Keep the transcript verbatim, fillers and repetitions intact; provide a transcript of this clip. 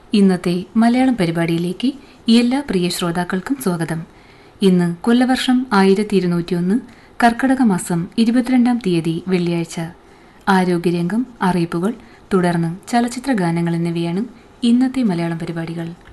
ഇന്നത്തെ മലയാളം പരിപാടിയിലേക്ക് എല്ലാ പ്രിയ ശ്രോതാക്കൾക്കും സ്വാഗതം. ഇന്ന് കൊല്ലവർഷം ആയിരത്തി ഇരുന്നൂറ്റിയൊന്ന് കർക്കടക മാസം ഇരുപത്തിരണ്ടാം തീയതി വെള്ളിയാഴ്ച. ആരോഗ്യരംഗം, അറിയിപ്പുകൾ, തുടർന്ന് ചലച്ചിത്ര ഗാനങ്ങൾ എന്നിവയാണ് ഇന്നത്തെ മലയാളം പരിപാടികൾ.